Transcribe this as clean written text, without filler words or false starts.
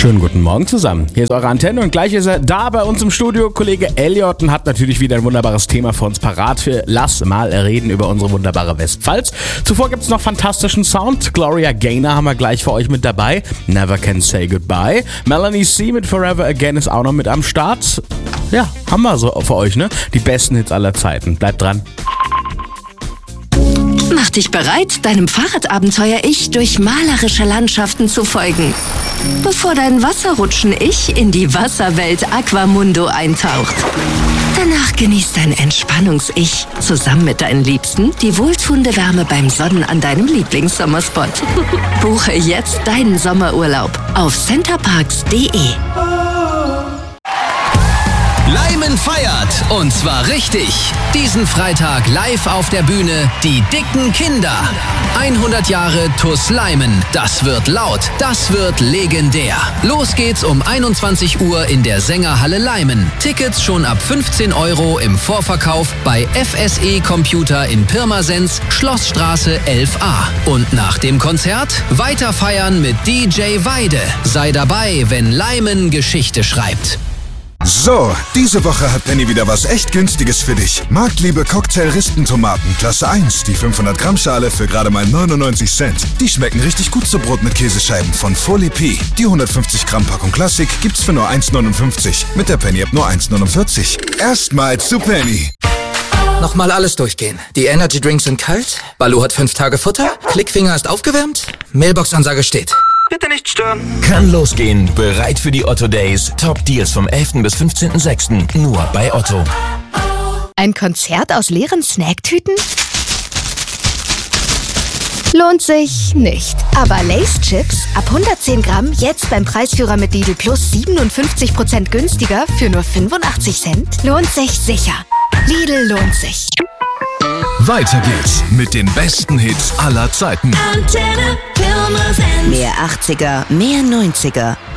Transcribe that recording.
Schönen guten Morgen zusammen. Hier ist eure Antenne und gleich ist er da bei uns im Studio. Kollege Elliot und hat natürlich wieder ein wunderbares Thema für uns parat für Lass mal reden über unsere wunderbare Westpfalz. Zuvor gibt es noch fantastischen Sound. Gloria Gaynor haben wir gleich für euch mit dabei. Never Can Say Goodbye. Melanie C. mit Forever Again ist auch noch mit am Start. Ja, haben wir so für euch, ne? Die besten Hits aller Zeiten. Bleibt dran. Mach dich bereit, deinem Fahrradabenteuer-Ich durch malerische Landschaften zu folgen, bevor dein Wasserrutschen-Ich in die Wasserwelt Aquamundo eintaucht. Danach genießt dein Entspannungs-Ich zusammen mit deinen Liebsten die wohltuende Wärme beim Sonnen an deinem Lieblingssommerspot. Buche jetzt deinen Sommerurlaub auf centerparks.de. Leimen feiert, und zwar richtig. Diesen Freitag live auf der Bühne die dicken Kinder. 100 Jahre TuS Leimen. Das wird laut, das wird legendär. Los geht's um 21 Uhr in der Sängerhalle Leimen. Tickets schon ab 15 € im Vorverkauf bei FSE Computer in Pirmasens, Schlossstraße 11a. Und nach dem Konzert weiter feiern mit DJ Weide. Sei dabei, wenn Leimen Geschichte schreibt. So, diese Woche hat Penny wieder was echt Günstiges für dich. Marktliebe Cocktail-Rispentomaten, Klasse 1, die 500 Gramm Schale für gerade mal 99 Cent. Die schmecken richtig gut zu Brot mit Käsescheiben von Folie P. Die 150 Gramm Packung Klassik gibt's für nur 1,59. Mit der Penny App nur 1,49. Erstmal zu Penny. Nochmal alles durchgehen. Die Energy Drinks sind kalt, Baloo hat 5 Tage Futter, Klickfinger ist aufgewärmt, Mailbox-Ansage steht. Bitte nicht stören. Kann losgehen. Bereit für die Otto Days. Top Deals vom 11. bis 15.06. Nur bei Otto. Ein Konzert aus leeren Snacktüten? Lohnt sich nicht. Aber Lay's Chips ab 110 Gramm jetzt beim Preisführer mit Lidl Plus 57% günstiger für nur 85 Cent? Lohnt sich sicher. Lidl lohnt sich. Weiter geht's mit den besten Hits aller Zeiten. Antenne Pirmasens. Mehr 80er, mehr 90er.